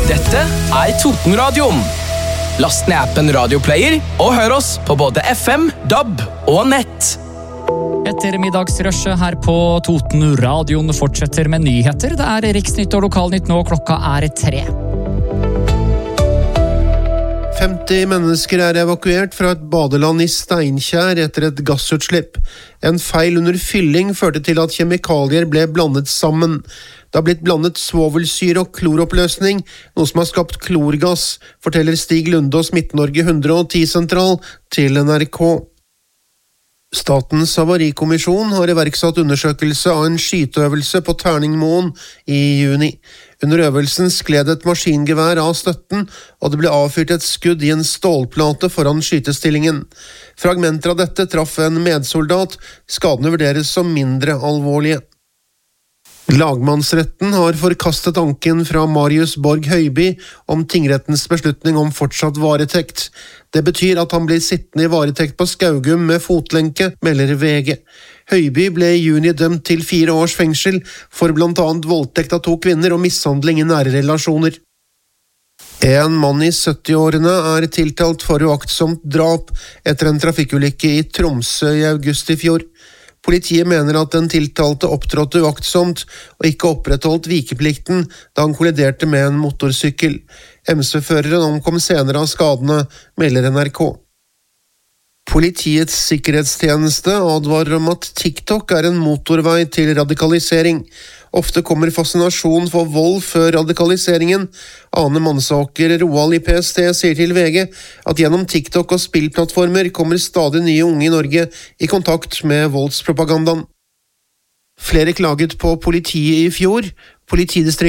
Dette Totenradioen. Last ned appen Radioplayer og hør oss på både FM, DAB og nett. Etter middagsrushet her på Totenradioen fortsetter med nyheter. Det Riksnytt og Lokalnytt nå, klokka 3. 50 mennesker evakuert fra et badeland i Steinkjer etter et gassutslipp. En feil under fylling førte til at kjemikalier ble blandet sammen. Det har blitt blandet svovelsyre og kloroppløsning, noe som har skapt klorgass, forteller Stig Lundås Midt-Norge 110-sentral til NRK. Statens havarikommisjon har iverksatt undersøkelse av en skyteøvelse på Terningmoen i juni. Under øvelsen skled et maskingevær av støtten, og det ble avfyrt et skudd i en stålplate foran skytestillingen. Fragmenter av dette traff en medsoldat. Skadene vurderes som mindre alvorlige. Lagmannsretten har forkastet anken fra Marius Borg Høiby om tingrettens beslutning om fortsatt varetekt. Det betyr at han blir sittende i varetekt på Skaugum med fotlenke, melder VG. Høiby ble i juni dømt til 4 års fengsel for blant annet voldtekt av 2 kvinner og mishandling i nære relasjoner. En mann i 70-årene tiltalt for uaktsomt drap etter en trafikkulykke i Tromsø i august i fjor. Politiet mener at den tiltalte opptrådte uaktsomt og ikke opprettholdt vikeplikten da han kolliderte med en motorsykkel. MC-føreren omkom senere av skadene, melder NRK. Politiets sikkerhetstjeneste advarer om at TikTok en motorvei til radikalisering. Ofte kommer fascinasjon for vold før radikaliseringen. Ane Mansaker Roald i PST sier til VG at gjennom TikTok og spillplattformer kommer stadig nye unge i Norge i kontakt med voldspropagandaen. Flere klaget på politiet i fjor. Politidistriktet